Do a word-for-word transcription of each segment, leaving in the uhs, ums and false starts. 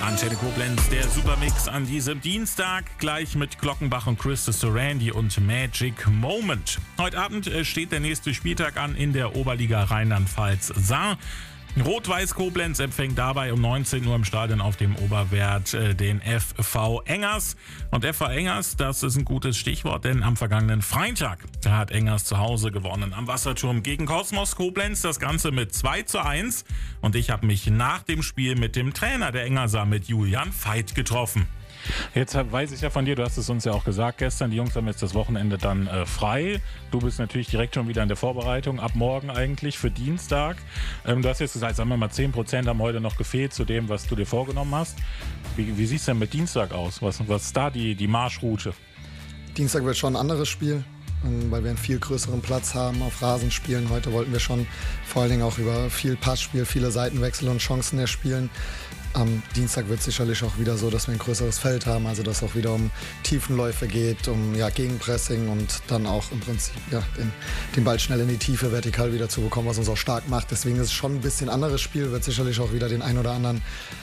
Antenne Koblenz, der Supermix an diesem Dienstag, gleich mit Glockenbach und Christopher Randy und Magic Moment. Heute Abend steht der nächste Spieltag an in der Oberliga Rheinland-Pfalz-Saar. Rot-Weiß Koblenz empfängt dabei um neunzehn Uhr im Stadion auf dem Oberwert äh, den F V Engers. Und F V Engers, das ist ein gutes Stichwort, denn am vergangenen Freitag, da hat Engers zu Hause gewonnen am Wasserturm gegen Kosmos Koblenz. Das Ganze mit zwei zu eins. Und ich habe mich nach dem Spiel mit dem Trainer der Engerser, mit Julian Veit, getroffen. Jetzt weiß ich ja von dir, du hast es uns ja auch gesagt gestern, die Jungs haben jetzt das Wochenende dann äh, frei. Du bist natürlich direkt schon wieder in der Vorbereitung, ab morgen eigentlich für Dienstag. Ähm, du hast jetzt gesagt, sagen wir mal, zehn Prozent haben heute noch gefehlt zu dem, was du dir vorgenommen hast. Wie, wie sieht es denn mit Dienstag aus? Was, was ist da die, die Marschroute? Dienstag wird schon ein anderes Spiel, weil wir einen viel größeren Platz haben auf Rasenspielen. Heute wollten wir schon vor allen Dingen auch über viel Passspiel, viele Seitenwechsel und Chancen erspielen. Am Dienstag wird es sicherlich auch wieder so, dass wir ein größeres Feld haben, also dass es auch wieder um Tiefenläufe geht, um ja, Gegenpressing und dann auch im Prinzip ja, den, den Ball schnell in die Tiefe vertikal wieder zu bekommen, was uns auch stark macht. Deswegen ist es schon ein bisschen anderes Spiel, wird sicherlich auch wieder den ein oder anderen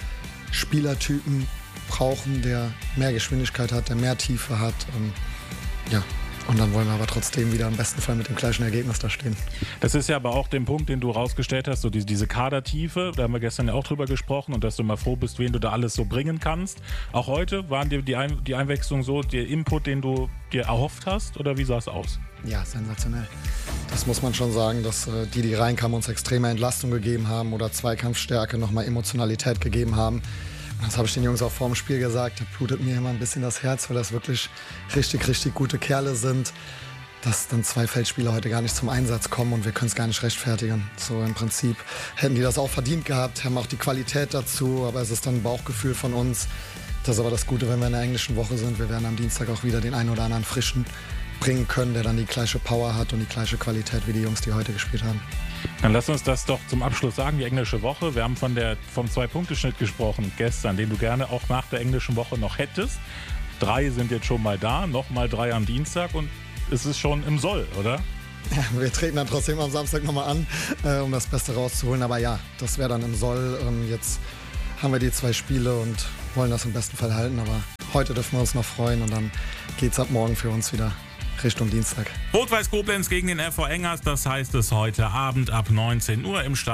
Spielertypen brauchen, der mehr Geschwindigkeit hat, der mehr Tiefe hat. Und, ja. Und dann wollen wir aber trotzdem wieder im besten Fall mit dem gleichen Ergebnis da stehen. Das ist ja aber auch der Punkt, den du rausgestellt hast, so diese, diese Kadertiefe, da haben wir gestern ja auch drüber gesprochen und dass du mal froh bist, wen du da alles so bringen kannst. Auch heute waren dir die, Ein- die Einwechslung so, der Input, den du dir erhofft hast, oder wie sah es aus? Ja, sensationell. Das muss man schon sagen, dass äh, die, die reinkamen, uns extreme Entlastung gegeben haben oder Zweikampfstärke, nochmal Emotionalität gegeben haben. Das habe ich den Jungs auch vor dem Spiel gesagt, da blutet mir immer ein bisschen das Herz, weil das wirklich richtig, richtig gute Kerle sind, dass dann zwei Feldspieler heute gar nicht zum Einsatz kommen und wir können es gar nicht rechtfertigen. So im Prinzip hätten die das auch verdient gehabt, haben auch die Qualität dazu, aber es ist dann ein Bauchgefühl von uns. Das ist aber das Gute, wenn wir in der englischen Woche sind. Wir werden am Dienstag auch wieder den einen oder anderen Frischen bringen können, der dann die gleiche Power hat und die gleiche Qualität wie die Jungs, die heute gespielt haben. Dann lass uns das doch zum Abschluss sagen, die englische Woche. Wir haben von der, vom Zwei-Punkte-Schnitt gesprochen gestern, den du gerne auch nach der englischen Woche noch hättest. Drei sind jetzt schon mal da, nochmal drei am Dienstag und es ist schon im Soll, oder? Ja, wir treten dann trotzdem am Samstag nochmal an, äh, um das Beste rauszuholen. Aber ja, das wäre dann im Soll. Ähm, jetzt haben wir die zwei Spiele und wollen das im besten Fall halten. Aber heute dürfen wir uns noch freuen und dann geht's ab morgen für uns wieder Richtung Dienstag. Rot-Weiß Koblenz gegen den F V Engers, das heißt es heute Abend ab neunzehn Uhr im Stadion.